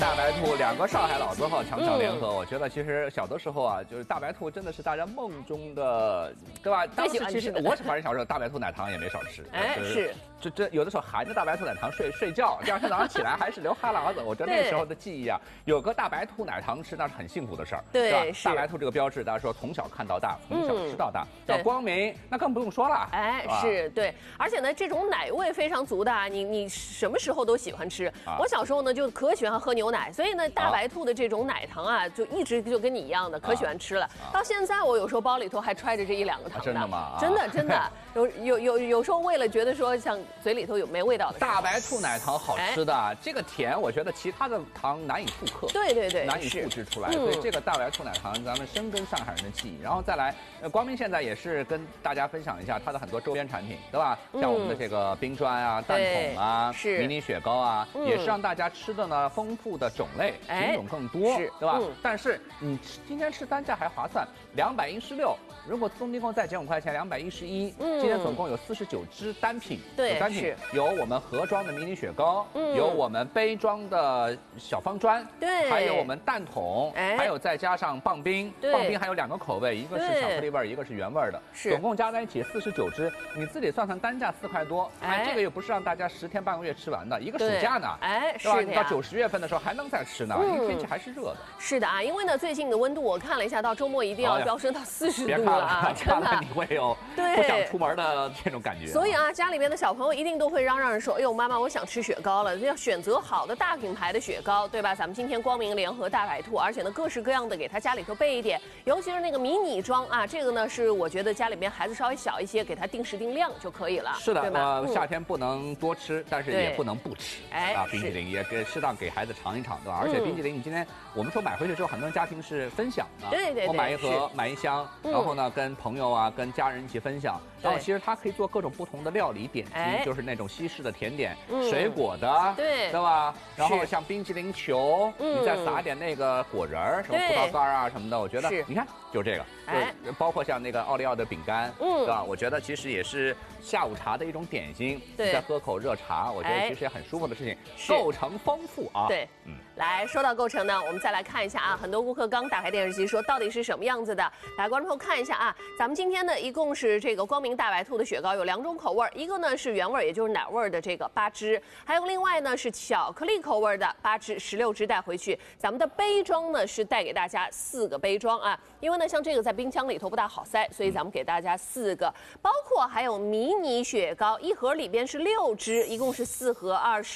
大白兔两个上海老字号强强联合，我觉得其实小的时候啊，就是大白兔真的是大家梦中的，对吧？当时其实我反正小时候大白兔奶糖也没少吃， 哎是， 这有的时候含着大白兔奶糖睡觉，第二天早上起来还是流哈喇子。我觉得那时候的记忆啊，有个大白兔奶糖吃那是很幸福的事儿， 对吧？大白兔这个标志，大家说从小看到大，从小吃到大，叫光明，那更不用说了。 哎，是对，而且呢，这种奶味非常足的啊，你什么时候都喜欢吃。我小时候呢就可喜欢喝牛奶，所以呢大白兔的这种奶糖啊，就一直就跟你一样的可喜欢吃了。到现在我有时候包里头还揣着这1、2个糖的。 真的吗？ 真的，有时候为了觉得说像嘴里头有没味道的。 大白兔奶糖好吃的，这个甜我觉得其他的糖难以复刻。 对， 难以复制出来。所以这个大白兔奶糖咱们深耕上海人的记忆。然后再来，光明现在也是跟大家分享一下它的很多周边产品，对吧？像我们的这个冰砖啊、蛋筒啊、迷你雪糕啊，也是让大家吃的呢丰富的种类，品种更多，对吧？但是你今天吃单价还划算，216，如果自动订购再减5块钱，211。今天总共有49支单品， 对， 单品有我们盒装的迷你雪糕，有我们杯装的小方砖， 对， 还有我们蛋筒，还有再加上棒冰，棒冰还有2个口味，一个是巧克力味，一个是原味的，总共加在一起49支，你自己算算单价4块多，这个又不是让大家10天半个月吃完的，一个暑假呢， 是吧？ 你到9、10月份的时候还能再吃呢，因为天气还是热的。 是的啊，因为呢最近的温度我看了一下，到周末一定要飙升到40度了啊，真的， 你会有不想出门的这种感觉。 所以啊，家里边的小朋友一定都会嚷嚷着说：“哎呦，妈妈，我想吃雪糕了！”要选择好的大品牌的雪糕，对吧？咱们今天光明联合大白兔，而且呢各式各样的给他家里头备一点，尤其是那个迷你装啊，这个呢是我觉得家里边孩子稍微小一些，给他定时定量就可以了。 是的，夏天不能多吃，但是也不能不吃。冰淇淋也适当给孩子尝一尝，对吧？而且冰淇淋，你今天我们说买回去之后，很多人家庭是分享的。 对， 我买一盒，买一箱，然后呢跟朋友啊、跟家人一起分享。然后其实它可以做各种不同的料理点心，就是那种西式的甜点，水果的，对吧？然后像冰淇淋球，你再撒点那个果仁儿，什么葡萄干啊什么的，我觉得你看就这个，包括像那个奥利奥的饼干，对吧？我觉得其实也是下午茶的一种点心，再喝口热茶，我觉得其实也很舒服的事情，构成丰富啊。 对，来说到构成呢，我们再来看一下啊，很多顾客刚打开电视机说到底是什么样子的，来观众朋友看一下啊，咱们今天呢一共是这个光明大白兔的雪糕有2种口味，一个呢是原味，也就是奶味的这个8支，还有另外呢是巧克力口味的8支，16支带回去。咱们的杯装呢是带给大家4个杯装啊，因为呢像这个在冰箱里头不大好塞，所以咱们给大家4个，包括还有迷你雪糕，一盒里边是6支，一共是4盒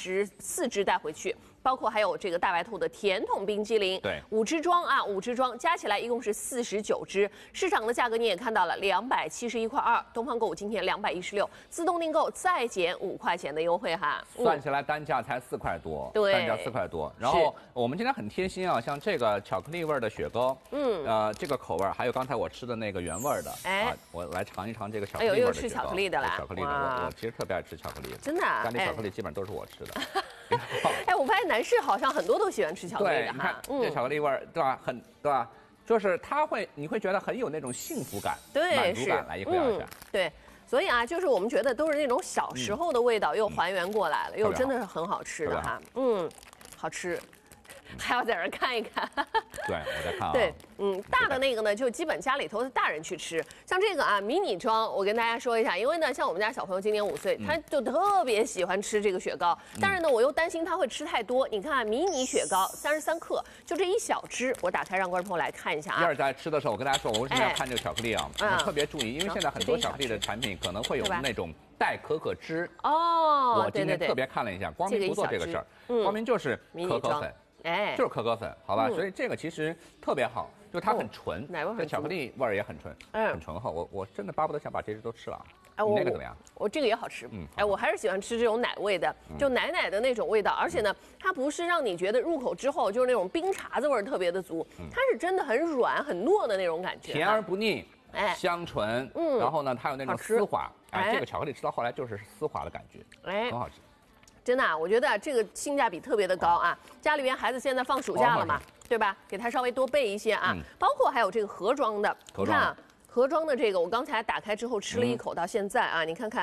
24支带回去。包括还有这个大白兔的甜筒冰激凌，对，5支装啊，5支装加起来一共是49支。市场的价格你也看到了，271.2块，东方购物今天216，自动订购再减5块钱的优惠哈。 算起来单价才4块多，对，单价4块多。然后我们今天很贴心啊，像这个巧克力味的雪糕，这个口味，还有刚才我吃的那个原味的，我来尝一尝这个巧克力味的雪糕。 又吃巧克力的了， 巧克力的，我其实特别爱吃巧克力的， 真的， 家里巧克力基本都是我吃的。 我发现男士好像很多都喜欢吃巧克力的哈。 这巧克力味儿，对吧？对吧？就是你会觉得很有那种幸福感、满足感，来一口咬下。 对，所以啊，就是我们觉得都是那种小时候的味道又还原过来了，又真的是很好吃的哈。好吃。还要在这儿看一看， 对，我在看啊。 对，大的那个呢，就基本家里头的大人去吃。像这个啊，迷你装，我跟大家说一下，因为呢，像我们家小朋友今年5岁，他就特别喜欢吃这个雪糕，但是呢，我又担心他会吃太多。你看，迷你雪糕33克，就这1小支，我打开让观众朋友来看一下啊。 一会儿在吃的时候，我跟大家说，我为什么要看这个巧克力啊？特别注意，因为现在很多巧克力的产品可能会有那种带可可脂哦。我今天特别看了一下，光明不做这个事儿，光明就是可可粉。就是可可粉，好吧，所以这个其实特别好，就是它很纯，这巧克力味儿也很纯，很醇厚。我真的巴不得想把这支都吃了。你那个怎么样？ 我这个也好吃，我还是喜欢吃这种奶味的，就奶奶的那种味道，而且呢，它不是让你觉得入口之后就是那种冰碴子味儿特别的足，它是真的很软很糯的那种感觉， 甜而不腻，香醇，然后呢，它有那种丝滑，这个巧克力吃到后来就是丝滑的感觉，很好吃。 真的啊，我觉得这个性价比特别的高啊！家里边孩子现在放暑假了嘛，对吧？给他稍微多备一些啊，包括还有这个盒装的，你看啊，盒装的这个，我刚才打开之后吃了一口，到现在啊，你看看，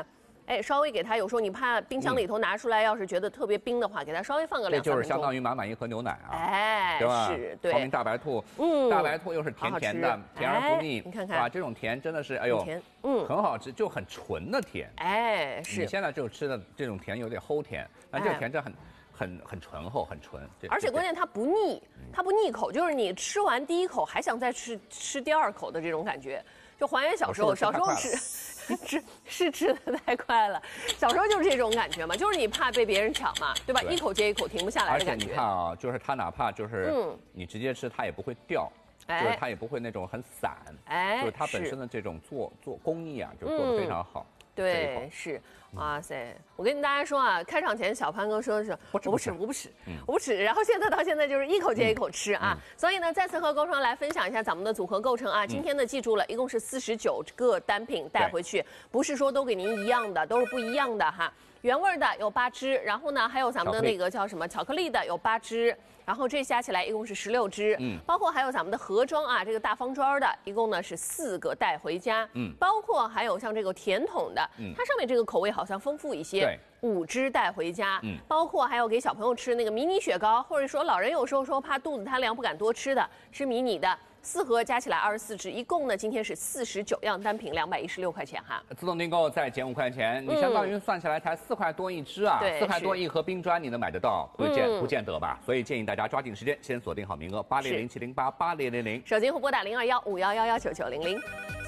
哎，稍微给它，有时候你怕冰箱里头拿出来，要是觉得特别冰的话，给它稍微放个2、3分钟。 这就是相当于满一盒牛奶啊， 哎， 对吧？ 是，对。 光明大白兔，大白兔又是甜甜的，甜而不腻。 你看看， 哇，这种甜真的是，哎呦， 甜， 很好吃，就很纯的甜。 哎，是。 你现在就吃的这种甜有点齁甜，但这个甜这很醇厚，很纯。 而且关键它不腻，它不腻口，就是你吃完第1口还想再吃第2口的这种感觉，就还原小时候吃的太快了，小时候就是这种感觉嘛，就是你怕被别人抢嘛，对吧？一口接一口停不下来的感觉。 而且你看啊，就是它哪怕就是你直接吃，它也不会掉，就是它也不会那种很散，就是它本身的这种做工艺啊，就做得非常好。 对，是，哇塞！我跟大家说啊，开场前小潘哥说的是我不吃，然后到现在就是一口接一口吃啊。所以呢，再次和高双来分享一下咱们的组合构成啊。今天呢，记住了，一共是49个单品带回去，不是说都给您一样的，都是不一样的哈。原味的有8支，然后呢，还有咱们的那个叫什么巧克力的有8支。然后这加起来一共是16支，包括还有咱们的盒装啊，这个大方装的，一共呢是4个带回家，包括还有像这个甜筒的，它上面这个口味好像丰富一些，5支带回家，包括还有给小朋友吃那个迷你雪糕，或者说老人有时候说怕肚子贪凉不敢多吃的，吃迷你的。4盒加起来24支，一共呢今天是49样单品，216块钱哈。 自动订购再减5块钱，你相当于算下来才4块多1支啊，4块多1盒冰砖你能买得到，不见得吧？所以建议大家抓紧时间，先锁定好名额，80070088000， 手机或拨打0215111990。